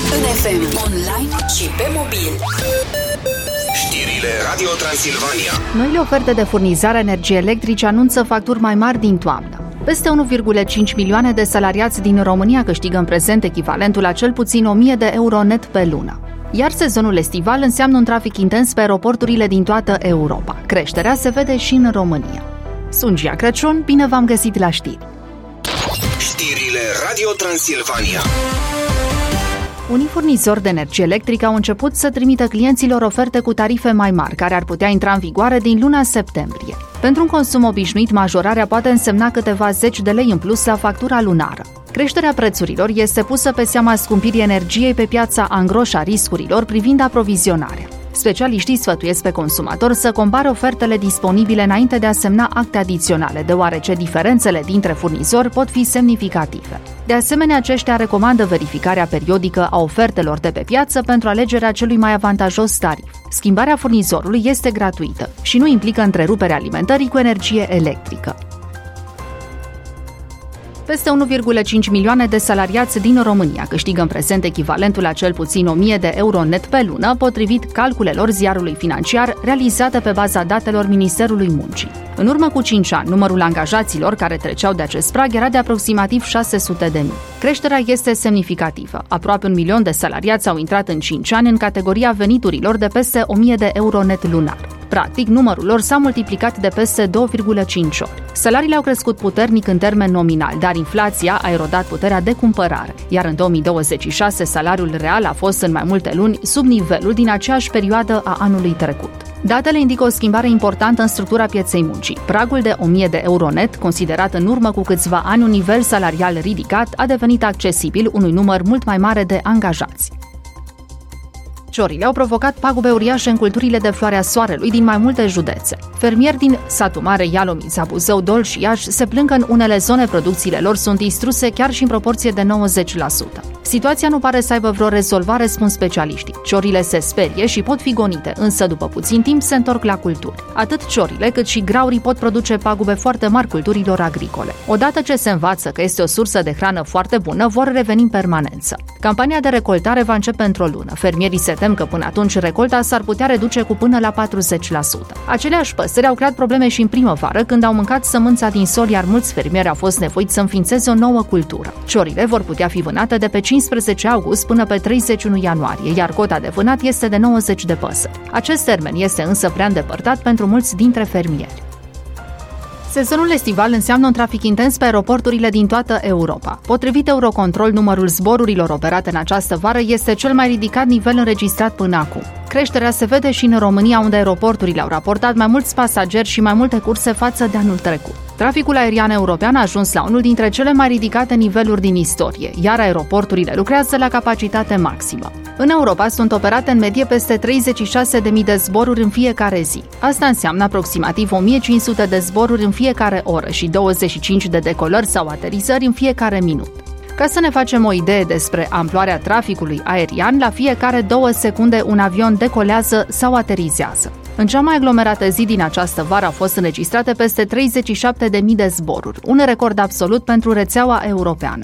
în FM, online și pe mobil. Știrile Radio Transilvania. Noile oferte de furnizare a energiei electrice anunță facturi mai mari din toamnă. Peste 1,5 milioane de salariați din România câștigă în prezent echivalentul la cel puțin 1000 de euro net pe lună. Iar sezonul estival înseamnă un trafic intens pe aeroporturile din toată Europa. Creșterea se vede și în România. Sunt Gia Crăciun, bine v-am găsit la știri. Știrile Radio Transilvania. Unii furnizori de energie electrică au început să trimită clienților oferte cu tarife mai mari, care ar putea intra în vigoare din luna septembrie. Pentru un consum obișnuit, majorarea poate însemna câteva zeci de lei în plus la factura lunară. Creșterea prețurilor este pusă pe seama scumpirii energiei pe piața angro și a riscurilor privind aprovizionarea. Specialiștii sfătuiesc pe consumator să compare ofertele disponibile înainte de a semna acte adiționale, deoarece diferențele dintre furnizori pot fi semnificative. De asemenea, aceștia recomandă verificarea periodică a ofertelor de pe piață pentru alegerea celui mai avantajos tarif. Schimbarea furnizorului este gratuită și nu implică întreruperea alimentării cu energie electrică. Peste 1,5 milioane de salariați din România câștigă în prezent echivalentul la cel puțin 1000 de euro net pe lună, potrivit calculelor Ziarului Financiar realizate pe baza datelor Ministerului Muncii. În urmă cu 5 ani, numărul angajaților care treceau de acest prag era de aproximativ 600.000. Creșterea este semnificativă. Aproape 1 milion de salariați au intrat în 5 ani în categoria veniturilor de peste 1000 de euro net lunar. Practic, numărul lor s-a multiplicat de peste 2,5 ori. Salariile au crescut puternic în termen nominal, dar inflația a erodat puterea de cumpărare, iar în 2026 salariul real a fost în mai multe luni sub nivelul din aceeași perioadă a anului trecut. Datele indică o schimbare importantă în structura pieței muncii. Pragul de 1000 de euro net, considerat în urmă cu câțiva ani un nivel salarial ridicat, a devenit accesibil unui număr mult mai mare de angajați. Ciorile au provocat pagube uriașe în culturile de floarea soarelui din mai multe județe. Fermieri din Satu Mare, Ialomița, Buzău, Dol și Iași se plâng că în unele zone producțiile lor sunt distruse chiar și în proporție de 90%. Situația nu pare să aibă vreo rezolvare, spun specialiștii. Ciorile se sperie și pot fi gonite, însă după puțin timp se întorc la culturi. Atât ciorile cât și graurii pot produce pagube foarte mari culturilor agricole. Odată ce se învață că este o sursă de hrană foarte bună, vor reveni în permanență. Campania de recoltare va începe într-o lună. Fermierii se tem că până atunci recolta s-ar putea reduce cu până la 40%. Aceleași păsări au creat probleme și în primăvară, când au mâncat sămânța din sol, iar mulți fermieri au fost nevoiți să înființeze o nouă cultură. Ciorile vor putea fi vânate de pe 15 august până pe 31 ianuarie, iar cota de vânat este de 90 de păsări. Acest termen este însă prea îndepărtat pentru mulți dintre fermieri. Sezonul estival înseamnă un trafic intens pe aeroporturile din toată Europa. Potrivit Eurocontrol, numărul zborurilor operate în această vară este cel mai ridicat nivel înregistrat până acum. Creșterea se vede și în România, unde aeroporturile au raportat mai mulți pasageri și mai multe curse față de anul trecut. Traficul aerian european a ajuns la unul dintre cele mai ridicate niveluri din istorie, iar aeroporturile lucrează la capacitate maximă. În Europa sunt operate în medie peste 36.000 de zboruri în fiecare zi. Asta înseamnă aproximativ 1500 de zboruri în fiecare oră și 25 de decolări sau aterizări în fiecare minut. Ca să ne facem o idee despre amploarea traficului aerian, la fiecare 2 secunde un avion decolează sau aterizează. În cea mai aglomerată zi din această vară au fost înregistrate peste 37.000 de zboruri, un record absolut pentru rețeaua europeană.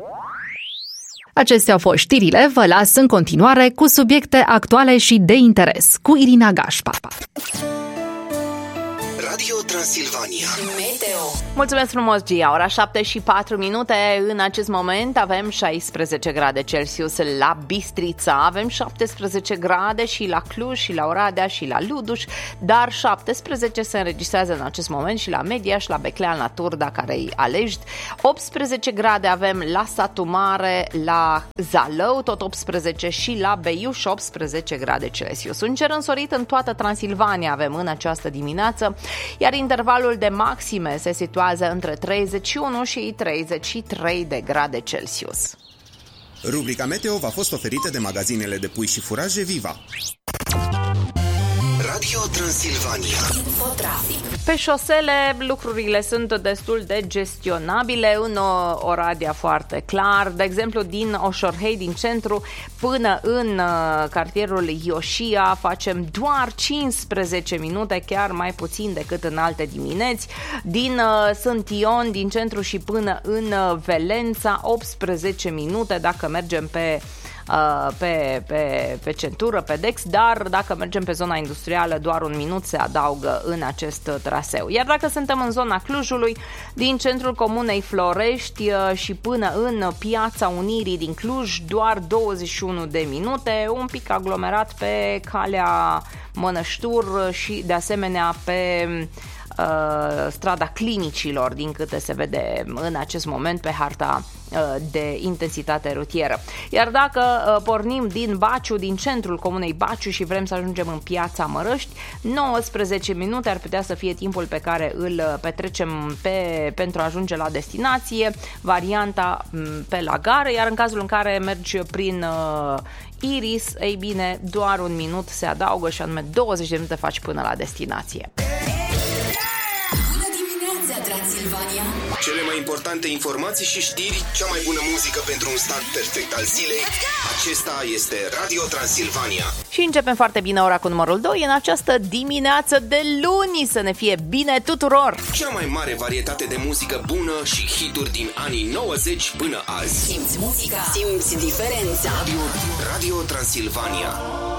Acestea au fost știrile, vă las în continuare cu subiecte actuale și de interes, cu Irina Gașpa. Radio Transilvania. Meteo. Mulțumesc frumos, Gia. Ora 7:04. În acest moment avem 16 grade Celsius la Bistrița, avem 17 grade și la Cluj și la Oradea și la Luduș, dar 17 se înregistrează în acest moment și la Mediaș, la Beclean, la Turda, care îi alești. 18 grade avem la Satu Mare, la Zalău, tot 18 și la Beiuș 18 grade Celsius. Un cer însorit în toată Transilvania avem în această dimineață, iar intervalul de maxime se situează între 31 și 33 de grade Celsius. Rubrica Meteo v-a fost oferită de magazinele de pui și furaje Viva. Radio Transilvania. Infotrafic. Pe șosele lucrurile sunt destul de gestionabile, în Oradea foarte clar, de exemplu din Oșorhei, din centru, până în cartierul Ioșia facem doar 15 minute, chiar mai puțin decât în alte dimineți. Din Sânt Ion, din centru și până în Velența, 18 minute dacă mergem pe pe centură, pe Dex, dar dacă mergem pe zona industrială, doar 1 minut se adaugă în acest traseu. Iar dacă suntem în zona Clujului, din centrul comunei Florești și până în Piața Unirii din Cluj, doar 21 de minute, un pic aglomerat pe calea Mănăștur și de asemenea pe strada Clinicilor, din câte se vede în acest moment pe harta de intensitate rutieră. Iar dacă pornim din Baciu, din centrul comunei Baciu și vrem să ajungem în Piața Mărăști, 19 minute ar putea să fie timpul pe care îl petrecem pentru a ajunge la destinație, varianta pe la gară, iar în cazul în care mergi prin Iris, ei bine, doar 1 minut se adaugă și anume 20 de minute faci până la destinație. Transilvania. Cele mai importante informații și știri, cea mai bună muzică pentru un start perfect al zilei. Acesta este Radio Transilvania. Și începem foarte bine ora cu numărul 2 în această dimineață de luni. Să ne fie bine tuturor! Cea mai mare varietate de muzică bună și hituri din anii 90 până azi. Simți muzica, simți diferența. Radio Transilvania.